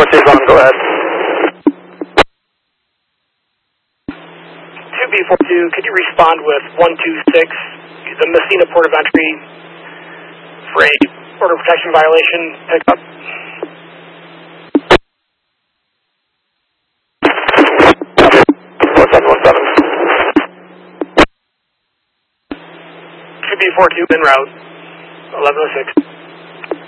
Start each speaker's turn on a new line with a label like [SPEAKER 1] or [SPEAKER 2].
[SPEAKER 1] Avon, go ahead.
[SPEAKER 2] 2B42, could you respond with 126, the Messina Port of Entry for a order protection violation pickup? B42 en route, 1106.